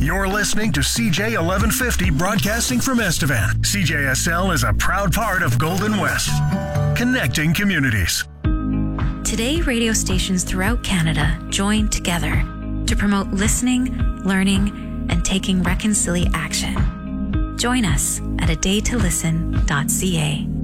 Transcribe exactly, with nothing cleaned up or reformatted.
You're listening to C J eleven fifty broadcasting from Estevan. C J S L is a proud part of Golden West, connecting communities. Today, radio stations throughout Canada join together to promote listening, learning, and taking reconciliation action. Join us at a day to listen dot c a.